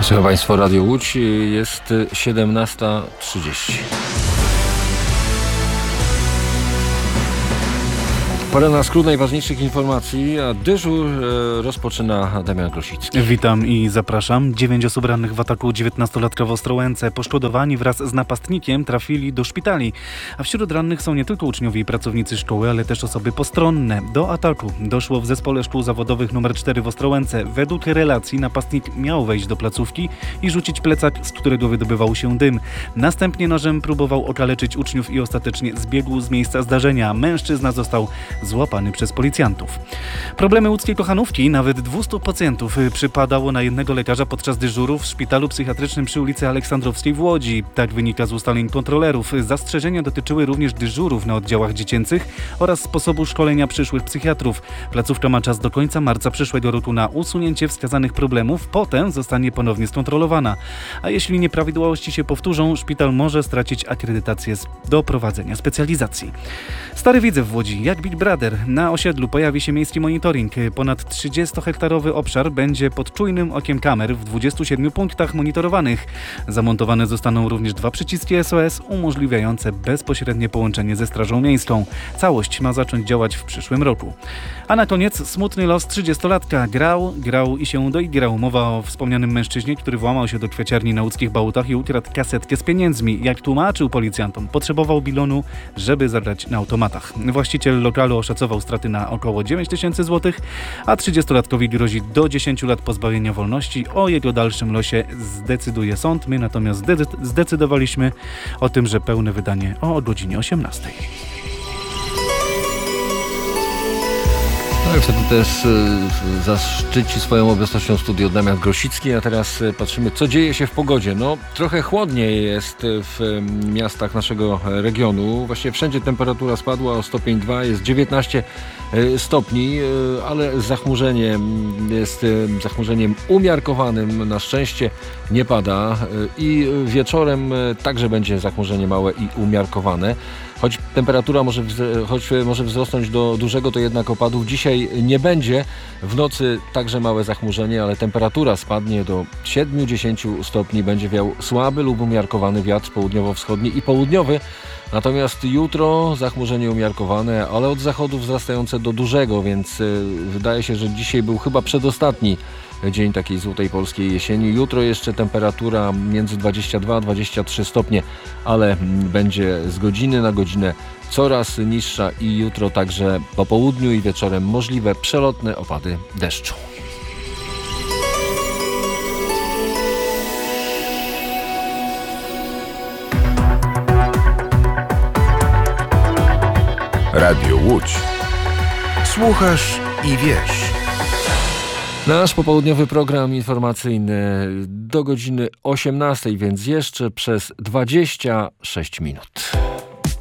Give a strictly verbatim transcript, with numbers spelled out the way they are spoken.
Słuchają Państwo Radio Łódź, jest siedemnasta trzydzieści. Pora na skrót najważniejszych informacji, a dyżur e, rozpoczyna Damian Grosicki. Witam i zapraszam. Dziewięć osób rannych w ataku dziewiętnastolatka w Ostrołęce. Poszkodowani wraz z napastnikiem trafili do szpitali. A wśród rannych są nie tylko uczniowie i pracownicy szkoły, ale też osoby postronne. Do ataku doszło w Zespole Szkół Zawodowych numer cztery w Ostrołęce. Według relacji napastnik miał wejść do placówki i rzucić plecak, z którego wydobywał się dym. Następnie nożem próbował okaleczyć uczniów i ostatecznie zbiegł z miejsca zdarzenia. Mężczyzna został złapany przez policjantów. Problemy łódzkiej kochanówki. Nawet dwieście pacjentów przypadało na jednego lekarza podczas dyżuru w szpitalu psychiatrycznym przy ulicy Aleksandrowskiej w Łodzi. Tak wynika z ustaleń kontrolerów. Zastrzeżenia dotyczyły również dyżurów na oddziałach dziecięcych oraz sposobu szkolenia przyszłych psychiatrów. Placówka ma czas do końca marca przyszłego roku na usunięcie wskazanych problemów. Potem zostanie ponownie skontrolowana. A jeśli nieprawidłowości się powtórzą, szpital może stracić akredytację do prowadzenia specjalizacji. Stary Widzew w Łodzi. Jak Big Brother. Na osiedlu pojawi się miejski monitoring. Ponad trzydziestohektarowy obszar będzie pod czujnym okiem kamer w dwudziestu siedmiu punktach monitorowanych. Zamontowane zostaną również dwa przyciski S O S umożliwiające bezpośrednie połączenie ze Strażą Miejską. Całość ma zacząć działać w przyszłym roku. A na koniec smutny los trzydziestolatka. Grał, grał i się doigrał. Mowa o wspomnianym mężczyźnie, który włamał się do kwieciarni na łódzkich Bałutach i ukradł kasetkę z pieniędzmi. Jak tłumaczył policjantom, potrzebował bilonu, żeby zagrać na automatach. Właściciel lokalu oszacował straty na około dziewięć tysięcy złotych, a trzydziestolatkowi grozi do dziesięciu lat pozbawienia wolności. O jego dalszym losie zdecyduje sąd. My natomiast zdecydowaliśmy o tym, że pełne wydanie o godzinie osiemnastej. No i wtedy też y, zaszczyci swoją obecnością studio Damian Grosicki, a teraz y, patrzymy, co dzieje się w pogodzie. No, trochę chłodniej jest w y, miastach naszego regionu. Właściwie wszędzie temperatura spadła o stopień dwa, jest dziewiętnaście y, stopni, y, ale zachmurzenie jest y, zachmurzeniem umiarkowanym. Na szczęście nie pada y, i wieczorem y, także będzie zachmurzenie małe i umiarkowane. Choć temperatura może, choć może wzrosnąć do dużego, to jednak opadów dzisiaj nie będzie. W nocy także małe zachmurzenie, ale temperatura spadnie do siedmiu do dziesięciu stopni. Będzie wiał słaby lub umiarkowany wiatr południowo-wschodni i południowy. Natomiast jutro zachmurzenie umiarkowane, ale od zachodu wzrastające do dużego, więc wydaje się, że dzisiaj był chyba przedostatni dzień takiej złotej polskiej jesieni. Jutro jeszcze temperatura między dwadzieścia dwa a dwadzieścia trzy stopnie, ale będzie z godziny na godzinę coraz niższa i jutro także po południu i wieczorem możliwe przelotne opady deszczu. Radio Łódź. Słuchasz i wiesz. Nasz popołudniowy program informacyjny do godziny osiemnastej, więc jeszcze przez dwadzieścia sześć minut.